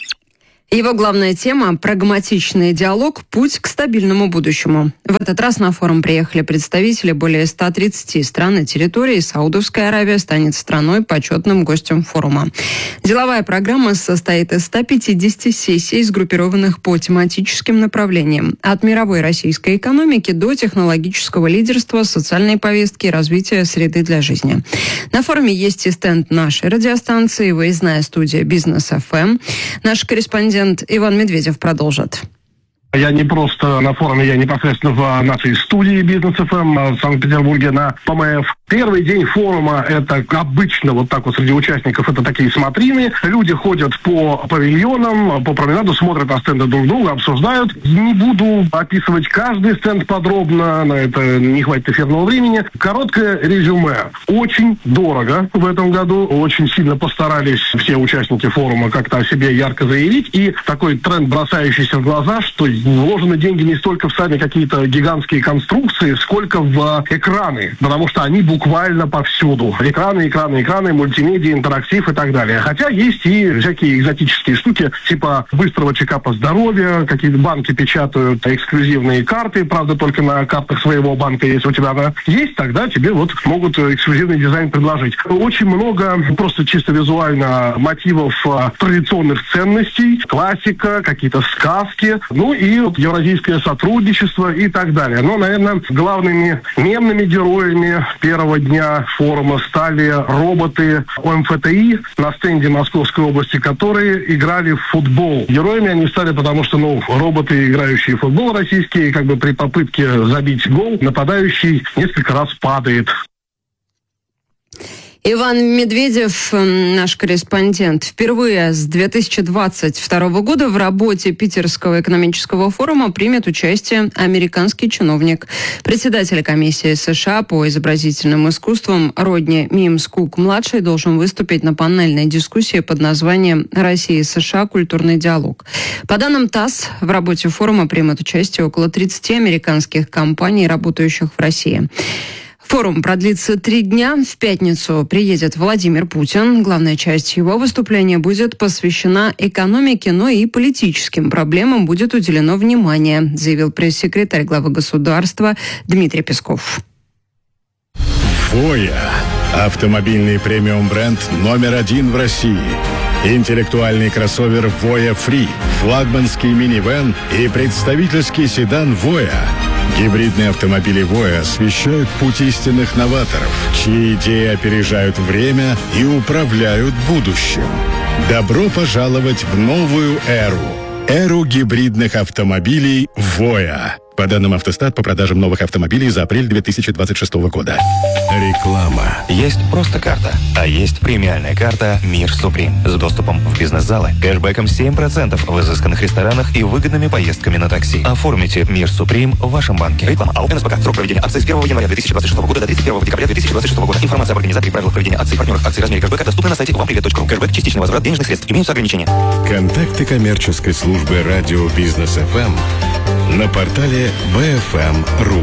Его главная тема – прагматичный диалог, путь к стабильному будущему. В этот раз на форум приехали представители более 130 стран и территорий. Саудовская Аравия станет страной, почетным гостем форума. Деловая программа состоит из 150 сессий, сгруппированных по тематическим направлениям. От мировой российской экономики до технологического лидерства, социальной повестки и развития среды для жизни. На форуме есть и стенд нашей радиостанции, выездная студия «Бизнес FM». Наш корреспондент Иван Медведев продолжит. Я не просто на форуме, я непосредственно в нашей студии «Бизнес ФМ» в Санкт-Петербурге на ПМФ. Первый день форума – это обычно вот так вот среди участников, это такие смотрины. Люди ходят по павильонам, по променаду, смотрят на стенды друг друга, обсуждают. Не буду описывать каждый стенд подробно, на это не хватит эфирного времени. Короткое резюме. Очень дорого в этом году. Очень сильно постарались все участники форума как-то о себе ярко заявить. И такой тренд, бросающийся в глаза, что вложены деньги не столько в сами какие-то гигантские конструкции, сколько в экраны, потому что они буквально повсюду. Экраны, мультимедиа, интерактив и так далее. Хотя есть и всякие экзотические штуки, типа быстрого чекапа здоровья, какие-то банки печатают эксклюзивные карты, правда, только на картах своего банка. Если у тебя она есть, тогда тебе вот могут эксклюзивный дизайн предложить. Очень много просто чисто визуально мотивов традиционных ценностей, классика, какие-то сказки, ну и евразийское сотрудничество и так далее. Но, наверное, главными мемными героями первого дня форума стали роботы ОМФТИ на стенде Московской области, которые играли в футбол. Героями они стали, потому что, роботы, играющие в футбол российские, как бы при попытке забить гол, нападающий несколько раз падает. Иван Медведев, наш корреспондент. Впервые с 2022 года в работе Питерского экономического форума примет участие американский чиновник. Председатель комиссии США по изобразительным искусствам Родни Мимс-Кук-младший должен выступить на панельной дискуссии под названием «Россия и США. Культурный диалог». По данным ТАСС, в работе форума примут участие около 30 американских компаний, работающих в России. Форум продлится 3 дня. В пятницу приедет Владимир Путин. Главная часть его выступления будет посвящена экономике, но и политическим проблемам будет уделено внимание, заявил пресс-секретарь главы государства Дмитрий Песков. «Воя» – автомобильный премиум-бренд номер 1 в России. Интеллектуальный кроссовер «Воя Фри», флагманский минивэн и представительский седан «Воя». Гибридные автомобили «Воя» освещают путь истинных новаторов, чьи идеи опережают время и управляют будущим. Добро пожаловать в новую эру. Эру гибридных автомобилей «Воя». По данным Автостат, по продажам новых автомобилей за апрель 2026 года. Реклама. Есть просто карта, а есть премиальная карта «Мир Суприм» с доступом в бизнес-залы, кэшбэком 7% в изысканных ресторанах и выгодными поездками на такси. Оформите «Мир Суприм» в вашем банке. Реклама. АО «НСПК». Срок проведения акции с 1 января 2026 года до 31 декабря 2026 года. Информация об организации и правилах проведения акций, партнерах акций, размере кэшбэка доступна на сайте вампривет.ру. Кэшбэк, частичный возврат денежных средств. Имеются ограничения. Контакты коммерческой службы радио «Бизнес ФМ» на портале bfm.ru.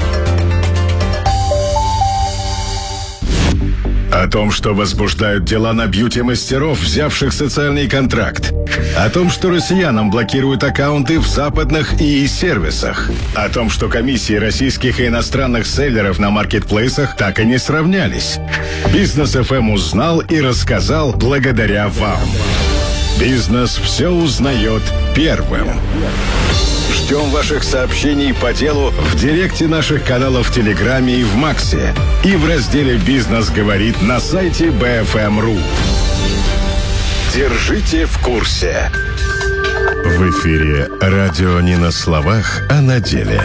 О том, что возбуждают дела на бьюти-мастеров, взявших социальный контракт. О том, что россиянам блокируют аккаунты в западных ИИ-сервисах. О том, что комиссии российских и иностранных селлеров на маркетплейсах так и не сравнялись. Бизнес ФМ узнал и рассказал благодаря вам. Бизнес все узнает первым. Ждем ваших сообщений по делу в директе наших каналов в Телеграме и в Максе. И в разделе «Бизнес говорит» на сайте bfm.ru. Держите в курсе. В эфире радио не на словах, а на деле.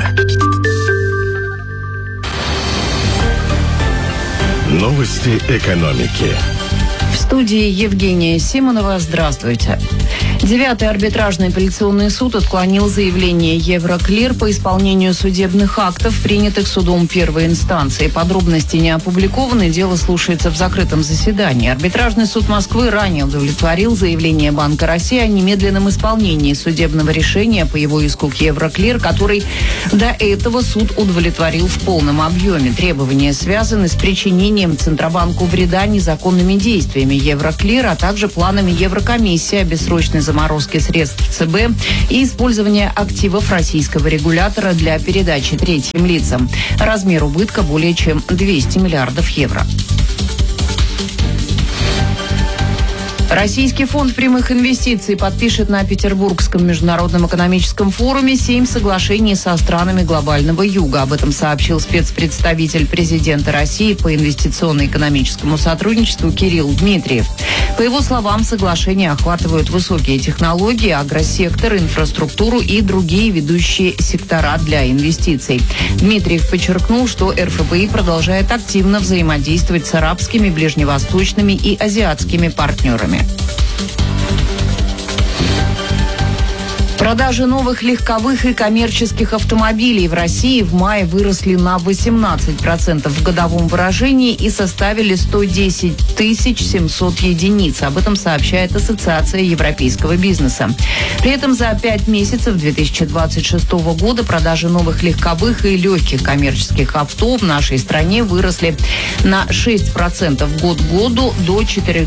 Новости экономики. В студии Евгения Симонова. Здравствуйте. 9-й арбитражный апелляционный суд отклонил заявление Евроклир по исполнению судебных актов, принятых судом первой инстанции. Подробности не опубликованы, дело слушается в закрытом заседании. Арбитражный суд Москвы ранее удовлетворил заявление Банка России о немедленном исполнении судебного решения по его иску к Евроклир, который до этого суд удовлетворил в полном объеме. Требования связаны с причинением Центробанку вреда незаконными действиями Евроклир, а также планами Еврокомиссии о бессрочной заморозки средств ЦБ и использования активов российского регулятора для передачи третьим лицам. Размер убытка более чем 200 миллиардов евро. Российский фонд прямых инвестиций подпишет на Петербургском международном экономическом форуме 7 соглашений со странами глобального юга. Об этом сообщил спецпредставитель президента России по инвестиционно-экономическому сотрудничеству Кирилл Дмитриев. По его словам, соглашения охватывают высокие технологии, агросектор, инфраструктуру и другие ведущие сектора для инвестиций. Дмитриев подчеркнул, что РФПИ продолжает активно взаимодействовать с арабскими, ближневосточными и азиатскими партнерами. Продажи новых легковых и коммерческих автомобилей в России в мае выросли на 18% в годовом выражении и составили 110 700 единиц. Об этом сообщает Ассоциация европейского бизнеса. При этом за 5 месяцев 2026 года продажи новых легковых и легких коммерческих авто в нашей стране выросли на 6% год к году до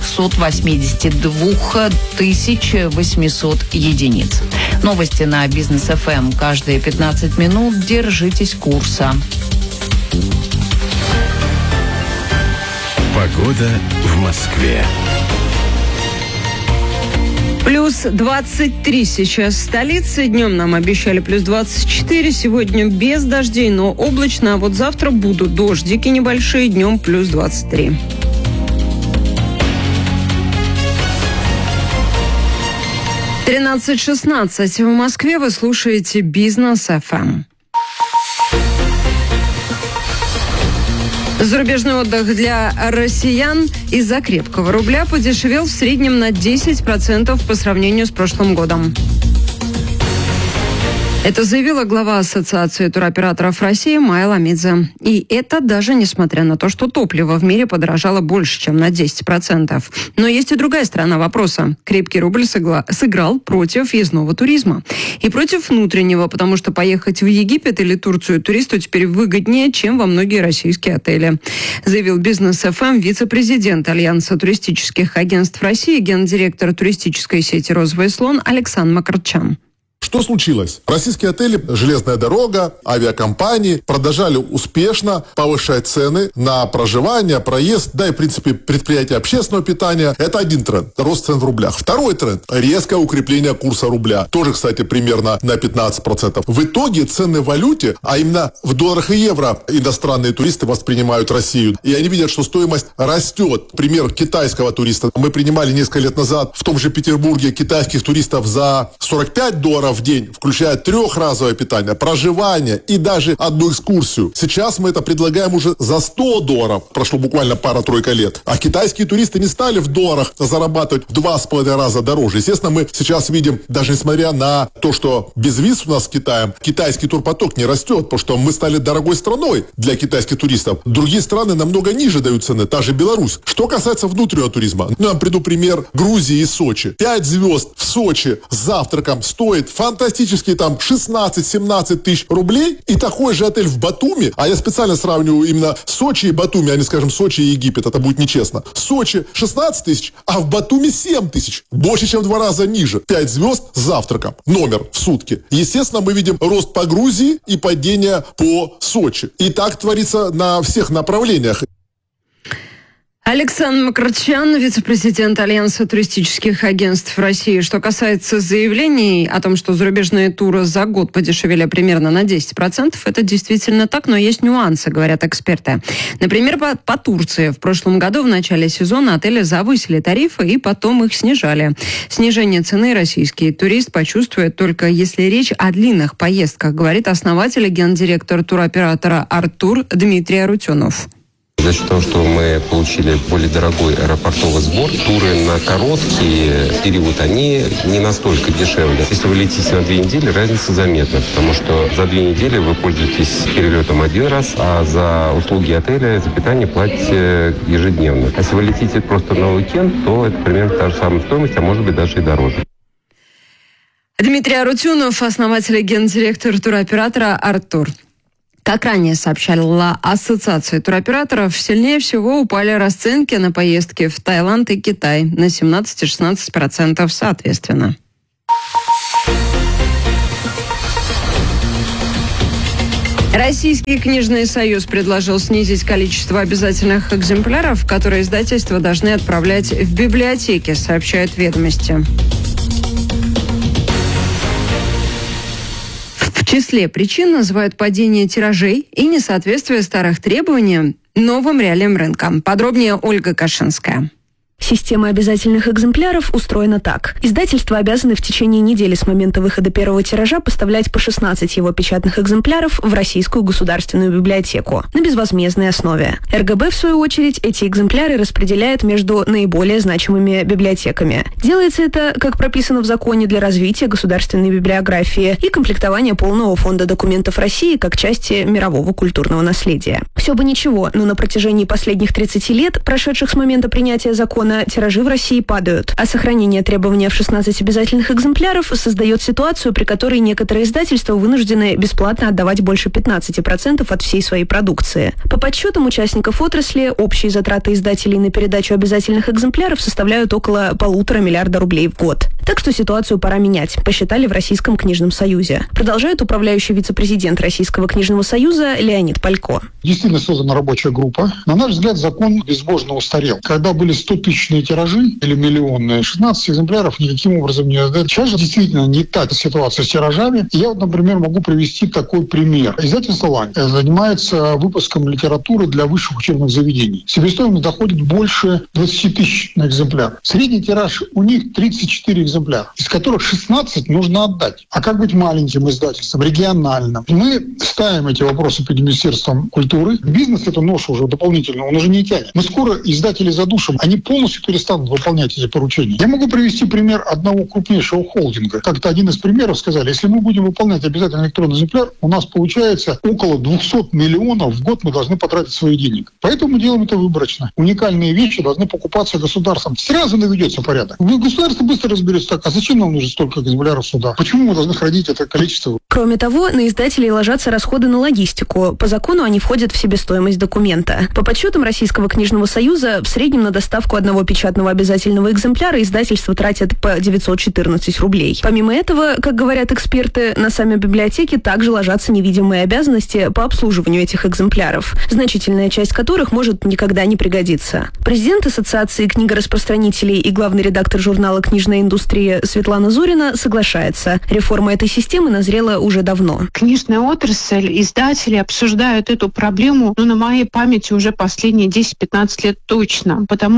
482 800 единиц. Новости на Бизнес ФМ. Каждые 15 минут держитесь курса. Погода в Москве. Плюс 23 сейчас в столице. Днем нам обещали плюс 24. Сегодня без дождей, но облачно. А вот завтра будут дождики небольшие. Днем плюс 23. «13:16 в Москве. Вы слушаете Бизнес ФМ. Зарубежный отдых для россиян из-за крепкого рубля подешевел в среднем на 10% по сравнению с прошлым годом. Это заявила глава Ассоциации туроператоров России Майя Ламидзе. И это даже несмотря на то, что топливо в мире подорожало больше, чем на 10%. Но есть и другая сторона вопроса. Крепкий рубль сыграл против въездного туризма. И против внутреннего, потому что поехать в Египет или Турцию туристу теперь выгоднее, чем во многие российские отели. Заявил Бизнес ФМ вице-президент Альянса туристических агентств России, гендиректор туристической сети «Розовый слон» Александр Макарчан. Что случилось? Российские отели, железная дорога, авиакомпании продолжали успешно повышать цены на проживание, проезд, да и, в принципе, предприятия общественного питания. Это один тренд. Рост цен в рублях. Второй тренд. Резкое укрепление курса рубля. Тоже, кстати, примерно на 15%. В итоге цены в валюте, а именно в долларах и евро, иностранные туристы воспринимают Россию. И они видят, что стоимость растет. Пример китайского туриста. Мы принимали несколько лет назад в том же Петербурге китайских туристов за $45 в день, включая трехразовое питание, проживание и даже одну экскурсию. Сейчас мы это предлагаем уже за $100. Прошло буквально пара-тройка лет. А китайские туристы не стали в долларах зарабатывать в 2,5 раза дороже. Естественно, мы сейчас видим, даже несмотря на то, что без виз у нас с Китаем, китайский турпоток не растет, потому что мы стали дорогой страной для китайских туристов. Другие страны намного ниже дают цены, та же Беларусь. Что касается внутреннего туризма, я вам приду пример Грузии и Сочи. 5 звезд в Сочи с завтраком стоит фантастические там 16-17 тысяч рублей, и такой же отель в Батуми, а я специально сравниваю именно Сочи и Батуми, а не, скажем, Сочи и Египет, это будет нечестно. Сочи 16 тысяч, а в Батуми 7 тысяч. Больше, чем в 2 раза ниже. 5 звезд с завтраком. Номер в сутки. Естественно, мы видим рост по Грузии и падение по Сочи. И так творится на всех направлениях. Александр Макарчан, вице-президент Альянса туристических агентств России. Что касается заявлений о том, что зарубежные туры за год подешевели примерно на 10%, это действительно так, но есть нюансы, говорят эксперты. Например, по Турции. В прошлом году в начале сезона отели завысили тарифы и потом их снижали. Снижение цены российский турист почувствует только если речь о длинных поездках, говорит основатель и гендиректор туроператора «Артур» Дмитрий Арутюнов. За счет того, что мы получили более дорогой аэропортовый сбор, туры на короткий период, они не настолько дешевле. Если вы летите на 2 недели, разница заметна, потому что за 2 недели вы пользуетесь перелетом 1 раз, а за услуги отеля, за питание платите ежедневно. А если вы летите просто на уикенд, то это примерно та же самая стоимость, а может быть даже и дороже. Дмитрий Арутюнов, основатель и гендиректор туроператора «Артур». Как ранее сообщала Ассоциация туроператоров, сильнее всего упали расценки на поездки в Таиланд и Китай на 17 и 16% соответственно. Российский книжный союз предложил снизить количество обязательных экземпляров, которые издательства должны отправлять в библиотеки, сообщают «Ведомости». В числе причин называют падение тиражей и несоответствие старых требованиям новым реалиям рынка. Подробнее Ольга Кашинская. Система обязательных экземпляров устроена так. Издательства обязаны в течение недели с момента выхода первого тиража поставлять по 16 его печатных экземпляров в Российскую государственную библиотеку на безвозмездной основе. РГБ, в свою очередь, эти экземпляры распределяет между наиболее значимыми библиотеками. Делается это, как прописано в законе, для развития государственной библиографии и комплектования полного фонда документов России как части мирового культурного наследия. Все бы ничего, но на протяжении последних 30 лет, прошедших с момента принятия закона, тиражи в России падают, а сохранение требования в 16 обязательных экземпляров создает ситуацию, при которой некоторые издательства вынуждены бесплатно отдавать больше 15% от всей своей продукции. По подсчетам участников отрасли, общие затраты издателей на передачу обязательных экземпляров составляют около 1,5 миллиарда рублей в год. Так что ситуацию пора менять, посчитали в Российском книжном союзе. Продолжает управляющий вице-президент Российского книжного союза Леонид Палько. Действительно создана рабочая группа. На наш взгляд, закон безбожно устарел. Когда были 100-тысячные тиражи или миллионные, 16 экземпляров никаким образом не отдают. Сейчас же действительно не та ситуация с тиражами. Я вот, например, могу привести такой пример. Издательство «Лань» занимается выпуском литературы для высших учебных заведений. Себестоимость доходит больше 20 тысяч на экземпляр. Средний тираж у них 34 экземпляра, из которых 16 нужно отдать. А как быть маленьким издательством, региональным? Мы ставим эти вопросы перед Министерством культуры. Бизнес эту ношу уже дополнительно, он уже не тянет. Мы скоро издатели задушим, они полностью перестанут выполнять эти поручения. Я могу привести пример одного крупнейшего холдинга. Как-то один из примеров сказали, если мы будем выполнять обязательно электронный экземпляр, у нас получается около 200 миллионов в год мы должны потратить свои денег. Поэтому мы делаем это выборочно. Уникальные вещи должны покупаться государством. Сразу наведется порядок. Государство быстро разберется так, а зачем нам нужно столько экземпляров сюда? Почему мы должны хранить это количество? Кроме того, на издателей ложатся расходы на логистику. По закону они входят в себестоимость документа. По подсчетам Российского книжного союза, в среднем на доставку одного печатного обязательного экземпляра издательства тратят по 914 рублей. Помимо этого, как говорят эксперты, на сами библиотеки также ложатся невидимые обязанности по обслуживанию этих экземпляров, значительная часть которых может никогда не пригодиться. Президент Ассоциации книгораспространителей и главный редактор журнала «Книжная индустрия» Светлана Зорина соглашается. Реформа этой системы назрела уже давно. Книжная отрасль, издатели обсуждают эту проблему, на моей памяти уже последние 10-15 лет точно, потому что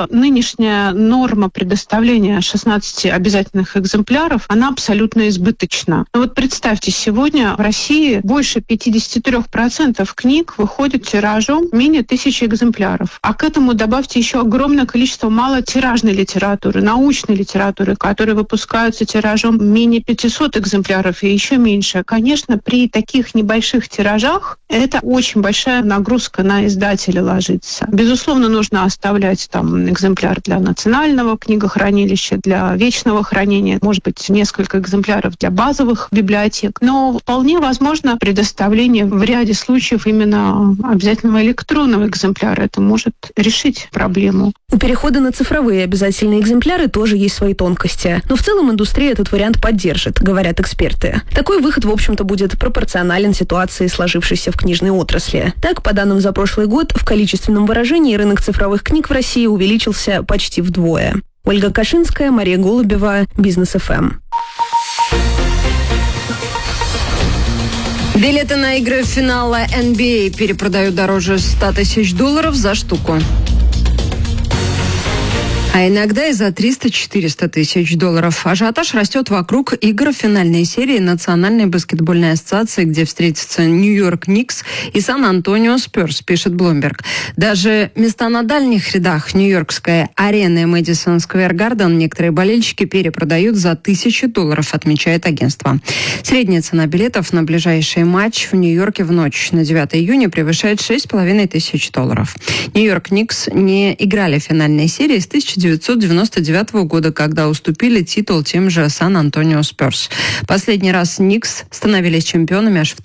что нынешняя норма предоставления 16 обязательных экземпляров, она абсолютно избыточна. Но вот представьте, сегодня в России больше 53% книг выходит тиражом менее 1000 экземпляров. А к этому добавьте еще огромное количество малотиражной литературы, научной литературы, которые выпускаются тиражом менее 500 экземпляров и еще меньше. Конечно, при таких небольших тиражах это очень большая нагрузка на издателя ложится. Безусловно, нужно оставлять там экземпляр для национального книгохранилища, для вечного хранения, может быть, несколько экземпляров для базовых библиотек. Но вполне возможно предоставление в ряде случаев именно обязательного электронного экземпляра. Это может решить проблему. У перехода на цифровые обязательные экземпляры тоже есть свои тонкости. Но в целом индустрия этот вариант поддержит, говорят эксперты. Такой выход, в общем-то, будет пропорционален ситуации, сложившейся в книжной отрасли. Так, по данным за прошлый год, в количественном выражении рынок цифровых книг в России увеличился почти вдвое. Ольга Кашинская, Мария Голубева, Бизнес ФМ. Билеты на игры финала NBA перепродают дороже $100 000 за штуку. А иногда и за 300-400 тысяч долларов. Ажиотаж растет вокруг игр финальной серии Национальной баскетбольной ассоциации, где встретятся Нью-Йорк Никс и Сан-Антонио Спёрс, пишет Bloomberg. Даже места на дальних рядах Нью-Йоркской арены Madison Square Garden некоторые болельщики перепродают за $1000, отмечает агентство. Средняя цена билетов на ближайший матч в Нью-Йорке в ночь на 9 июня превышает $6500. Нью-Йорк Никс не играли в финальной серии с 1999 года, когда уступили титул тем же Сан-Антонио Спёрс. Последний раз Никс становились чемпионами аж в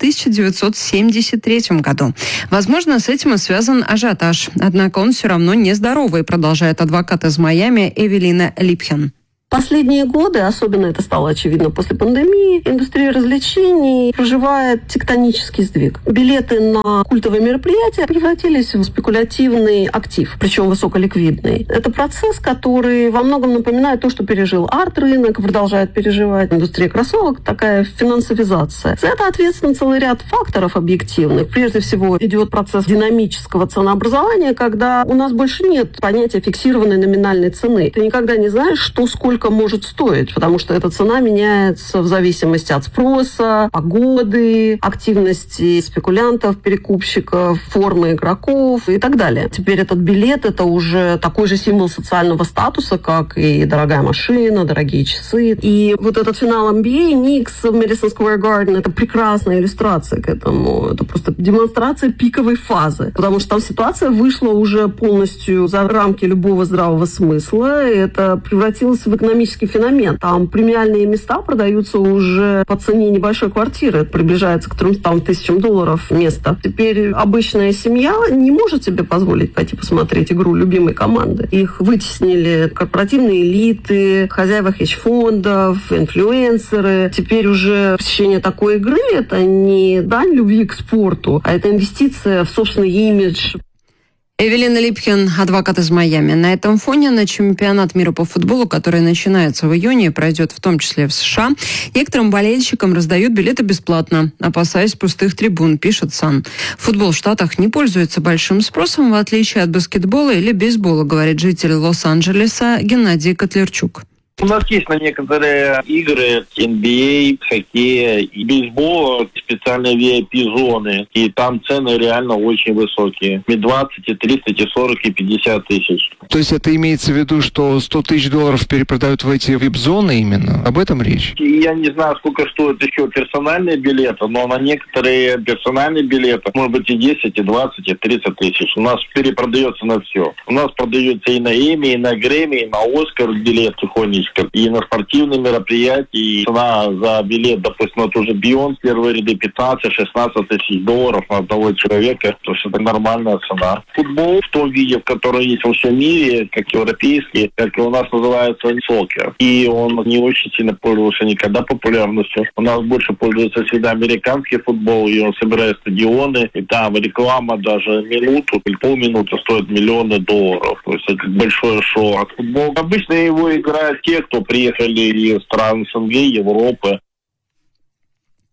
1973 году. Возможно, с этим и связан ажиотаж. Однако он все равно нездоровый, продолжает адвокат из Майами Эвелина Липхен. Последние годы, особенно это стало очевидно после пандемии, индустрия развлечений проживает тектонический сдвиг. Билеты на культовые мероприятия превратились в спекулятивный актив, причем высоколиквидный. Это процесс, который во многом напоминает то, что пережил арт-рынок, продолжает переживать индустрия кроссовок, такая финансовизация. За это ответственен целый ряд факторов объективных. Прежде всего, идет процесс динамического ценообразования, когда у нас больше нет понятия фиксированной номинальной цены. Ты никогда не знаешь, что сколько может стоить, потому что эта цена меняется в зависимости от спроса, погоды, активности спекулянтов, перекупщиков, формы игроков и так далее. Теперь этот билет – это уже такой же символ социального статуса, как и дорогая машина, дорогие часы. И вот этот финал NBA, Никс в Madison Square Garden – это прекрасная иллюстрация к этому. Это просто демонстрация пиковой фазы, потому что там ситуация вышла уже полностью за рамки любого здравого смысла, и это превратилось в экономический феномен. Там премиальные места продаются уже по цене небольшой квартиры. Это приближается к $300 000 место. Теперь обычная семья не может себе позволить пойти посмотреть игру любимой команды. Их вытеснили корпоративные элиты, хозяева хедж-фондов, инфлюенсеры. Теперь уже посещение такой игры – это не дань любви к спорту, а это инвестиция в собственный имидж. Эвелина Липхен, адвокат из Майами. На этом фоне на чемпионат мира по футболу, который начинается в июне и пройдет в том числе в США, некоторым болельщикам раздают билеты бесплатно, опасаясь пустых трибун, пишет Сан. Футбол в Штатах не пользуется большим спросом, в отличие от баскетбола или бейсбола, говорит житель Лос-Анджелеса Геннадий Котлярчук. У нас есть на некоторые игры NBA, хоккея и бейсбола специальные VIP-зоны. И там цены реально очень высокие. И 20, и 30, и 40, и 50 тысяч. То есть это имеется в виду, что $100 000 перепродают в эти VIP-зоны именно? Об этом речь? Я не знаю, сколько стоят еще персональные билеты, но на некоторые персональные билеты может быть и 10, и 20, и 30 тысяч. У нас перепродается на все. У нас продается и на Эмми, и на Грэмми, и на Оскар билет тихонечко. И на спортивные мероприятия. И цена за билет, допустим, вот уже Бейонс, первые ряды $15-16 тысяч на одного человека. То есть это нормальная цена. Футбол в том виде, в котором есть во всем мире, как европейский, как и у нас называется сокер. И он не очень сильно пользовался никогда популярностью. У нас больше пользуется всегда американский футбол, и он собирает стадионы, и там реклама даже минуту или полминуты стоит $миллионы. То есть это большое шоу. А футбол обычно его играют те, кто приехали из стран СНГ, Европы.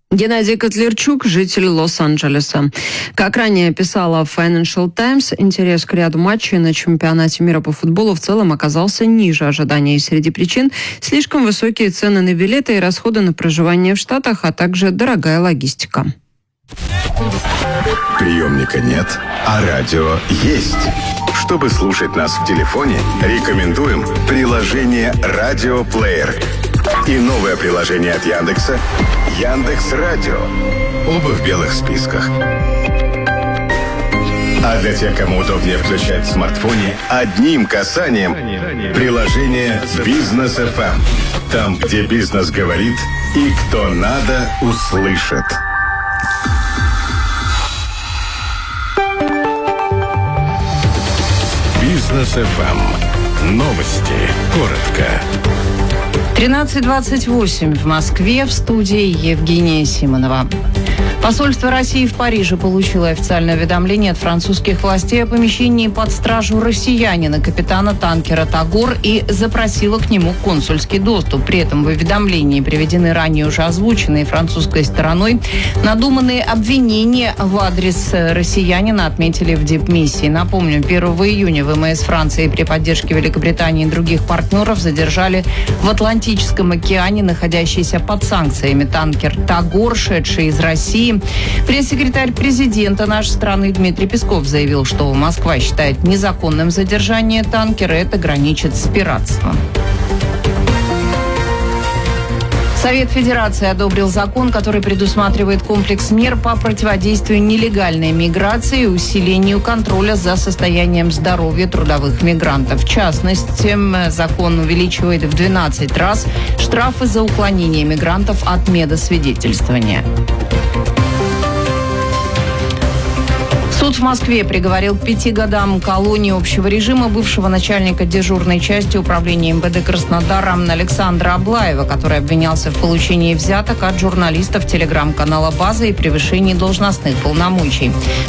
Геннадий Котлярчук, житель Лос-Анджелеса. Как ранее писала Financial Times, интерес к ряду матчей на чемпионате мира по футболу в целом оказался ниже ожиданий. Среди причин слишком высокие цены на билеты и расходы на проживание в Штатах, а также дорогая логистика. Приемника нет, а радио есть. Чтобы слушать нас в телефоне, рекомендуем приложение «Радиоплеер». И новое приложение от Яндекса «Яндекс.Радио». Оба в белых списках. А для тех, кому удобнее включать в смартфоне, одним касанием приложение «Бизнес FM». Там, где бизнес говорит и кто надо, услышит. Бизнес FM. Новости. Коротко. 13:28 в Москве, в студии Евгения Симонова. Посольство России в Париже получило официальное уведомление от французских властей о помещении под стражу россиянина, капитана танкера «Тагор», и запросило к нему консульский доступ. При этом в уведомлении приведены ранее уже озвученные французской стороной надуманные обвинения в адрес россиянина, отметили в дипмиссии. Напомню, 1 июня ВМС Франции при поддержке Великобритании и других партнеров задержали в Атлантическом океане находящийся под санкциями танкер «Тагор», шедший из России. Пресс-секретарь президента нашей страны Дмитрий Песков заявил, что Москва считает незаконным задержание танкера. Это граничит с пиратством. Совет Федерации одобрил закон, который предусматривает комплекс мер по противодействию нелегальной миграции и усилению контроля за состоянием здоровья трудовых мигрантов. В частности, закон увеличивает в 12 раз штрафы за уклонение мигрантов от медосвидетельствования. Суд в Москве приговорил к 5 годам колонии общего режима бывшего начальника дежурной части управления МВД Краснодара Александра Аблаева, который обвинялся в получении взяток от журналистов телеграм-канала «База» и превышении должностных полномочий.